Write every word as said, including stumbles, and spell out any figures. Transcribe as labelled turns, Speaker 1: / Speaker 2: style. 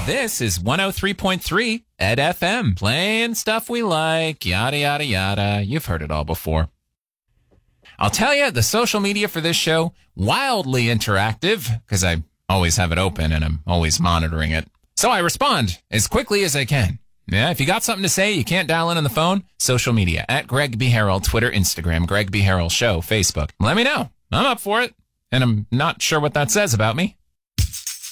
Speaker 1: This is one oh three point three Ed F M, playing stuff we like, yada, yada, yada. You've heard it all before. I'll tell you, the social media for this show, wildly interactive, because I always have it open and I'm always monitoring it. So I respond as quickly as I can. Yeah, if you got something to say, you can't dial in on the phone, social media, at Greg B. Harrell, Twitter, Instagram, Greg B. Harrell Show, Facebook. Let me know. I'm up for it. And I'm not sure what that says about me.